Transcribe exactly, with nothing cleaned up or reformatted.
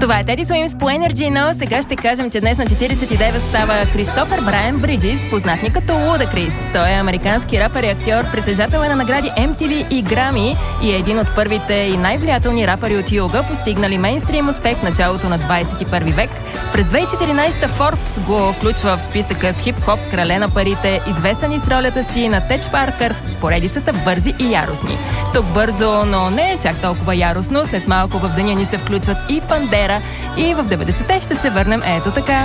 Това е Теди Суимс по Energy, но сега ще кажем, че днес на четиридесет и девет става Кристофър Брайан Бриджис, познат ни като Луда Крис. Той е американски рапър и актьор, притежател е на награди Ем Ти Ви и Грами и е един от първите и най-влиятелни рапъри от юга, постигнали мейнстрим успех в началото на двадесет и първи век. През две хиляди и четиринадесета Forbes го включва в списъка с хип-хоп крале на парите, известен и с ролята си на Теч Паркър, поредицата Бързи и яростни. Тук бързо, но не е чак толкова яростно. След малко в деня ни се включват и Пандера, и в деветдесетте ще се върнем ето така.